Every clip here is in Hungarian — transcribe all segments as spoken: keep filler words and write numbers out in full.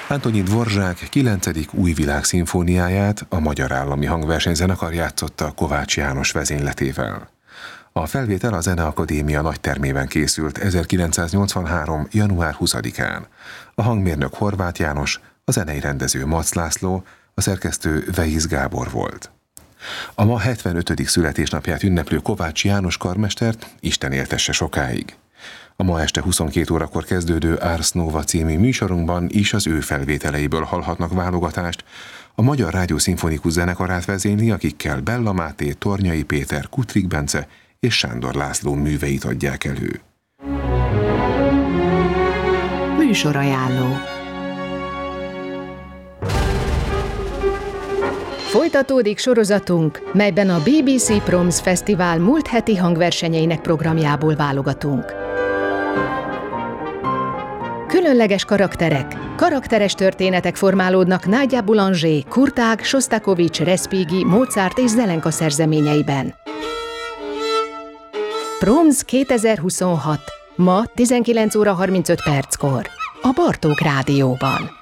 Antonín Dvorzsák kilencedik új világszimfóniáját a Magyar Állami Hangversenyzenekar játszotta Kovács János vezényletével. A felvétel a Zeneakadémia nagytermében készült ezerkilencszáznyolcvanhárom. január huszadikán. A hangmérnök Horváth János, a zenei rendező Mac László, a szerkesztő Weisz Gábor volt. A ma hetvenötödik születésnapját ünneplő Kovács János karmestert Isten éltesse sokáig. A ma este huszonkét órakor kezdődő Ars Nova című műsorunkban is az ő felvételeiből hallhatnak válogatást. A Magyar Rádió Szimfonikus Zenekarát vezényli, akikkel Bella Máté, Tornyai Péter, Kutrik Bence és Sándor László műveit adják elő. Műsorajánló. Folytatódik sorozatunk, melyben a bé bé cé Proms Fesztivál múlt heti hangversenyeinek programjából válogatunk. Különleges karakterek, karakteres történetek formálódnak Nádia Boulanger, Kurtág, Sostakovics, Respighi, Mozart és Zelenka szerzeményeiben. Proms kétezer-huszonhat. Ma tizenkilenc óra harmincöt perckor. A Bartók Rádióban.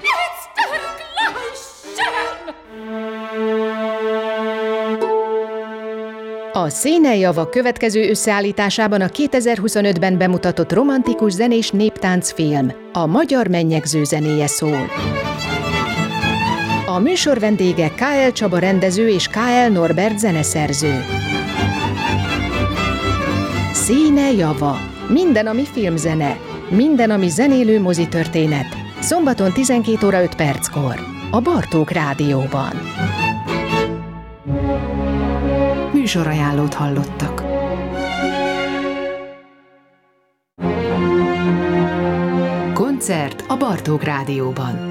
A Szénejava következő összeállításában a kétezer-huszonötben bemutatott romantikus zenés néptáncfilm, a Magyar Mennyegző zenéje szól. A műsor vendége ká el Csaba rendező és ká el Norbert zeneszerző. Szénejava. Minden, ami filmzene. Minden, ami zenélő mozitörténet. Szombaton tizenkét óra öt perckor. A Bartók Rádióban. Műsorajánlót hallottak. Koncert a Bartók Rádióban.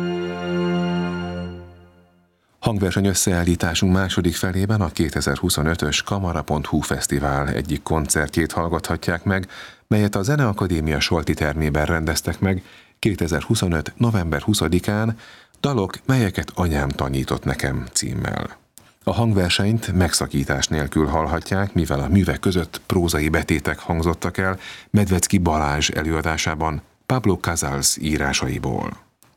Hangverseny összeállításunk második felében a kétezer-huszonötös Kamara pont hu Fesztivál egyik koncertjét hallgathatják meg, melyet a Zeneakadémia Solti termében rendeztek meg kétezer-huszonöt. november huszadikán, Dalok, melyeket anyám tanított nekem címmel. A hangversenyt megszakítás nélkül hallhatják, mivel a művek között prózai betétek hangzottak el Medvecki Balázs előadásában Pablo Casals írásaiból.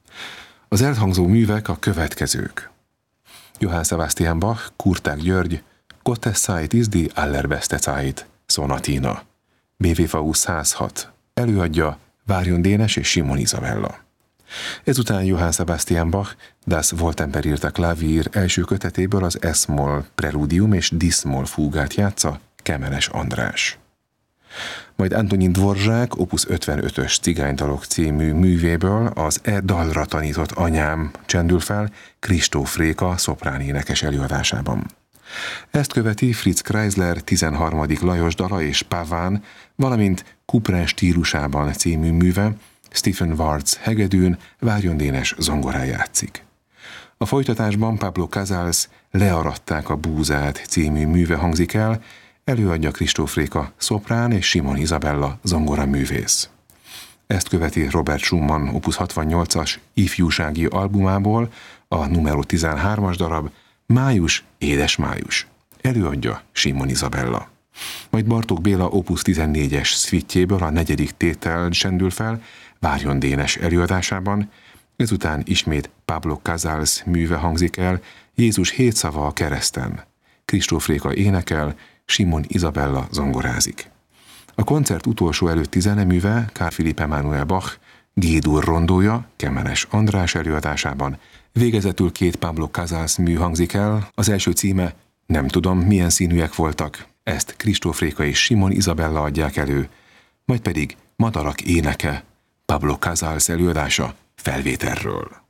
Az elhangzó művek a következők: Johann Sebastian Bach, Kurtág György, Gottes Zeit ist die allerbeste Zeit, Sonatina. bé vé vé u száz hat. Előadja Várjon Dénes és Simon Izabella. Ezután Johann Sebastian Bach Das Wohltemperierte Klavier első kötetéből az Es-moll preludium és Dis-moll fúgát játsza Kemenes András. Majd Antonín Dvorzsák opus ötvenötös Cigánydalok című művéből az E dalra tanított anyám csendül fel Kristóf Réka szoprán énekes előadásában. Ezt követi Fritz Kreisler tizenharmadik Lajos dala és Paván, valamint Couperin stílusában című műve, Stephen Wartz hegedűn, Várjon Dénes zongorán játszik. A folytatásban Pablo Casals Learadták a búzát című műve hangzik el, előadja Kristóf Réka szoprán és Simon Izabella zongora művész. Ezt követi Robert Schumann opus hatvannyolcas ifjúsági albumából a numero tizenhármas darab Május, édes május. Előadja Simon Izabella. Majd Bartók Béla opus tizennégyes szvittjéből a negyedik tétel csendül fel Várjon Dénes előadásában, ezután ismét Pablo Casals műve hangzik el, Jézus hét szava a kereszten. Kristóf Réka énekel, Simon Izabella zongorázik. A koncert utolsó előtti zeneműve Carl Philipp Emanuel Bach G-dur rondója Kemenes András előadásában, végezetül két Pablo Casals mű hangzik el, az első címe Nem tudom, milyen színűek voltak, ezt Kristóf Réka és Simon Izabella adják elő, majd pedig Madarak éneke, Pablo Casals előadása felvételről.